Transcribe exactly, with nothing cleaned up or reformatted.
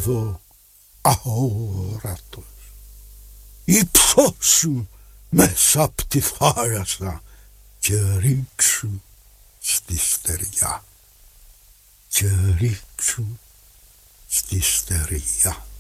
εδώ αόρατος. Υψώσου μέσα απ' τη θάλασσα και ρίξου στη στεριά. Και ρίξου στη στεριά.